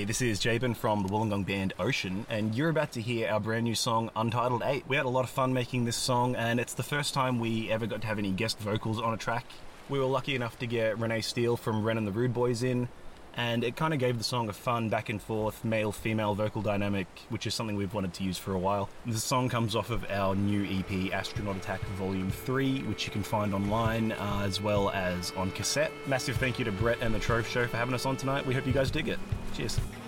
this is Jabin from the Wollongong band Ocean, and you're about to hear our brand new song, Untitled 8. We had a lot of fun making this song, and it's the first time we ever got to have any guest vocals on a track. We were lucky enough to get Renee Steele from Ren and the Rude Boys in, and it kind of gave the song a fun back and forth male-female vocal dynamic, which is something we've wanted to use for a while. This song comes off of our new EP, Astronaut Attack Volume 3, which you can find online as well as on cassette. Massive thank you to Brett and the Trove Show for having us on tonight. We hope you guys dig it. Cheers.